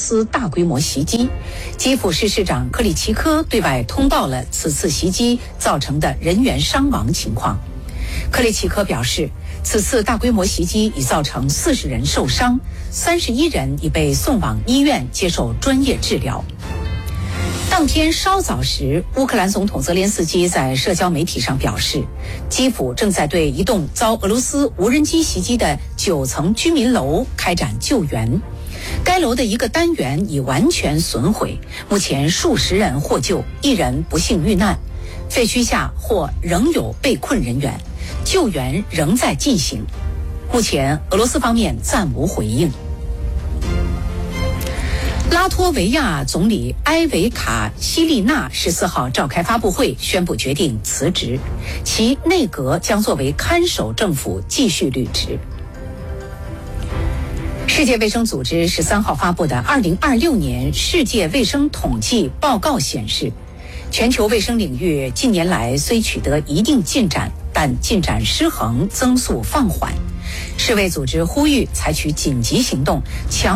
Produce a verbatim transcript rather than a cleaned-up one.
斯大规模袭击。基辅市市长克里奇科对外通报了此次袭击造成的人员伤亡情况。克里奇科表示，此次大规模袭击已造成四十人受伤，三十一人已被送往医院接受专业治疗。当天稍早时，乌克兰总统泽连斯基在社交媒体上表示，基辅正在对一栋遭俄罗斯无人机袭击的九层居民楼开展救援。该楼的一个单元已完全损毁，目前数十人获救，一人不幸遇难。废墟下或仍有被困人员，救援仍在进行。目前俄罗斯方面暂无回应。拉脱维亚总理埃维卡西利纳十四号召开发布会，宣布决定辞职，其内阁将作为看守政府继续履职。世界卫生组织十三号发布的二零二六年世界卫生统计报告显示，全球卫生领域近年来虽取得一定进展，但进展失衡，增速放缓。世卫组织呼吁采取紧急行动，强